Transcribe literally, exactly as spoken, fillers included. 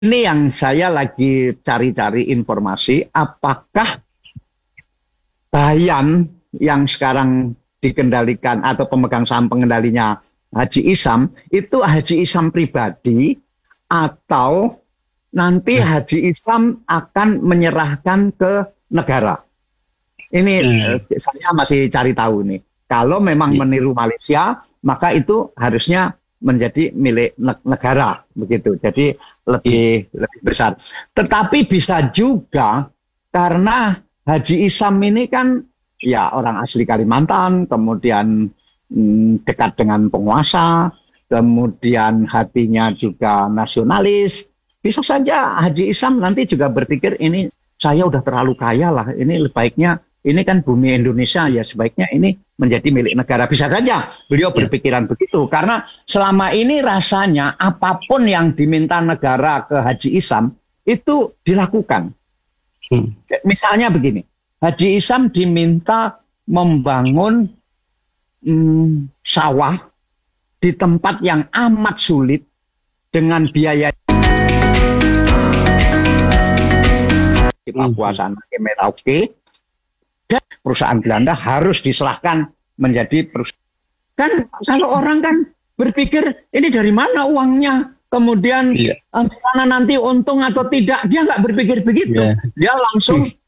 Ini yang saya lagi cari-cari informasi, apakah Bayan yang sekarang dikendalikan atau pemegang saham pengendalinya Haji Isham, itu Haji Isham pribadi atau nanti Haji Isham akan menyerahkan ke negara. Ini hmm. eh, saya masih cari tahu nih. Kalau memang yeah. meniru Malaysia, maka itu harusnya menjadi milik negara, begitu. Jadi lebih yeah. lebih besar. Tetapi bisa juga karena Haji Isham ini kan ya orang asli Kalimantan, kemudian hmm, dekat dengan penguasa, kemudian hatinya juga nasionalis. Bisa saja Haji Isham nanti juga berpikir ini saya udah terlalu kaya lah, ini baiknya ini kan bumi Indonesia ya sebaiknya ini menjadi milik negara. Bisa saja beliau berpikiran ya. begitu. Karena selama ini rasanya apapun yang diminta negara ke Haji Isham itu dilakukan. Hmm. Misalnya begini, Haji Isham diminta membangun hmm, sawah di tempat yang amat sulit dengan biaya di Papua sana, ke Merauke. Perusahaan Belanda harus diserahkan menjadi perusahaan. Kan kalau orang kan berpikir ini dari mana uangnya, kemudian yeah. di sana nanti untung atau tidak, dia nggak berpikir begitu. Yeah. Dia langsung